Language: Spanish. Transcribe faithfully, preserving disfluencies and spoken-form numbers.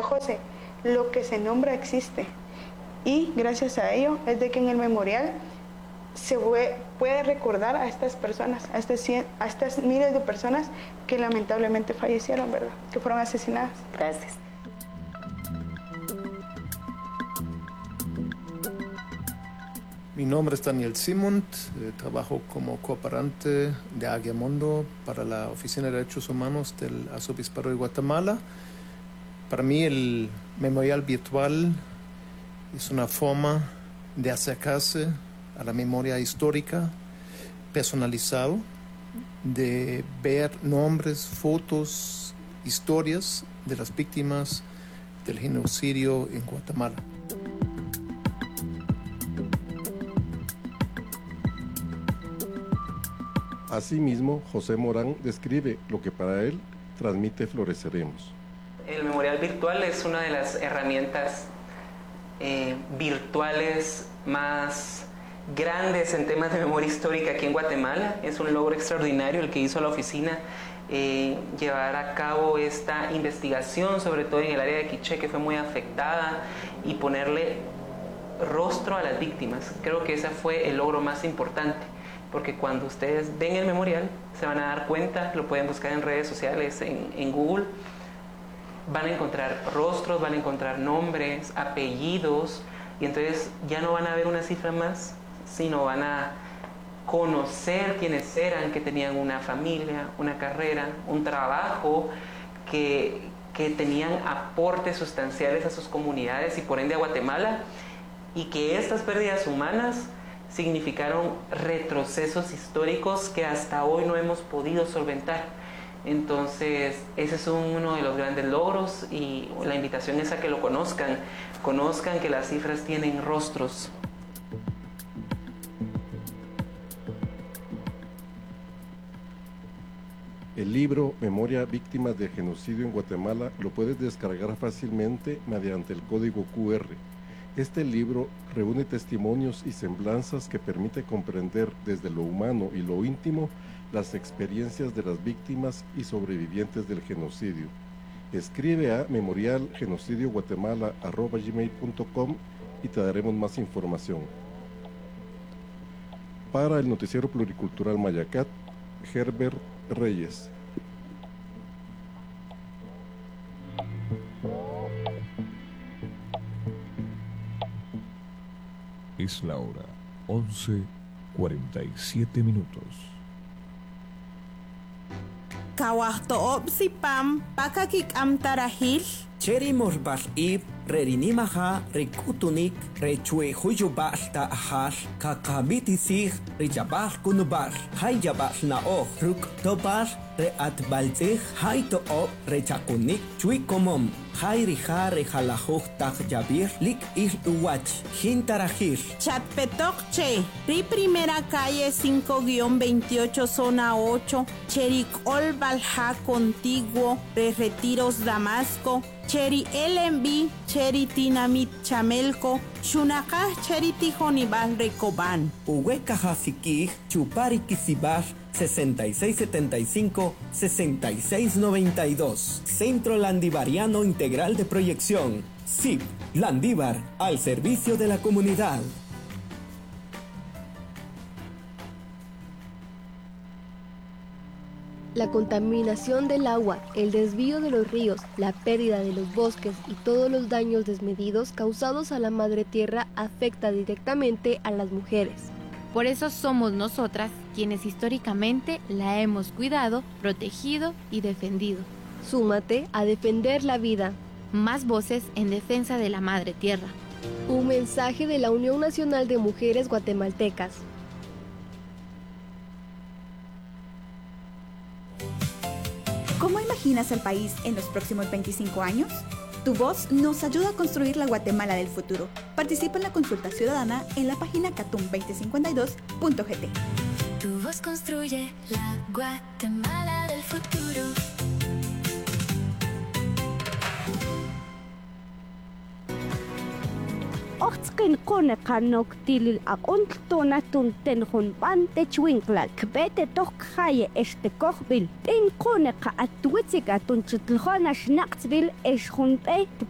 decía José, lo que se nombra existe. Y gracias a ello es de que en el memorial se puede recordar a estas personas, a estas, a estas miles de personas que lamentablemente fallecieron, ¿verdad? Que fueron asesinadas. Gracias. Mi nombre es Daniel Simont, eh, trabajo como cooperante de Agiamondo para la Oficina de Derechos Humanos del Arzobispado de Guatemala. Para mí el memorial virtual es una forma de acercarse a la memoria histórica personalizado, de ver nombres, fotos, historias de las víctimas del genocidio en Guatemala. Asimismo, José Morán describe lo que para él transmite Floreceremos. El memorial virtual es una de las herramientas eh, virtuales más grandes en temas de memoria histórica aquí en Guatemala. Es un logro extraordinario el que hizo la oficina, eh, llevar a cabo esta investigación, sobre todo en el área de Quiché, que fue muy afectada, y ponerle rostro a las víctimas. Creo que ese fue el logro más importante, porque cuando ustedes ven el memorial se van a dar cuenta, lo pueden buscar en redes sociales, en, en Google, van a encontrar rostros, van a encontrar nombres, apellidos, y entonces ya no van a ver una cifra más, sino van a conocer quiénes eran, que tenían una familia, una carrera, un trabajo, que, que tenían aportes sustanciales a sus comunidades y por ende a Guatemala, y que estas pérdidas humanas significaron retrocesos históricos que hasta hoy no hemos podido solventar. Entonces, ese es uno de los grandes logros, y la invitación es a que lo conozcan, conozcan que las cifras tienen rostros. El libro Memoria Víctimas de Genocidio en Guatemala lo puedes descargar fácilmente mediante el código cu erre. Este libro reúne testimonios y semblanzas que permite comprender desde lo humano y lo íntimo las experiencias de las víctimas y sobrevivientes del genocidio. Escribe a memorial genocidio guatemala arroba gmail punto com y te daremos más información. Para el Noticiero Pluricultural Mayacat, Herbert Reyes. Es la hora once cuarenta y siete minutos. Kawahto'ob si Pam, pakakik amtarahil. Cheri morbal ib, rerinimaha, rekutunik, rechue huyubal ta ahal, kakamitisig, rijabal kunubal, hayabal naoh, ruk tobal, reatbalzig, hayto'ob, rechakunik, chuikomom, hayrija rejalajuj tak yabir, lik il uwach, jintarajir. Chatpetokche, Ri Primera Calle cinco veintiocho, zona ocho, Chericol Balja Contiguo, Re Retiros Damasco, Cheri L M B, Cheri Tinamit Chamelco, Shunaka Cheri Tijonibal Recoban. Uhueca Hasikij, Chupari Kisibal, sesenta y seis setenta y cinco, sesenta y seis noventa y dos. Centro Landivariano Integral de Proyección. C I P, Landívar, al servicio de la comunidad. La contaminación del agua, el desvío de los ríos, la pérdida de los bosques y todos los daños desmedidos causados a la madre tierra afecta directamente a las mujeres. Por eso somos nosotras quienes históricamente la hemos cuidado, protegido y defendido. Súmate a defender la vida. Más voces en defensa de la madre tierra. Un mensaje de la Unión Nacional de Mujeres Guatemaltecas. ¿Cómo imaginas el país en los próximos veinticinco años? Tu voz nos ayuda a construir la Guatemala del futuro. Participa en la consulta ciudadana en la página catum veinte cincuenta y dos punto g t. Tu voz construye la Guatemala del futuro. Oxken kone kanok tilil akon tonatun ten hon pante chwinklal kbete tok haye este kochbil ten kone ka atwitsik atun chutlhona schnaxbil es hon pe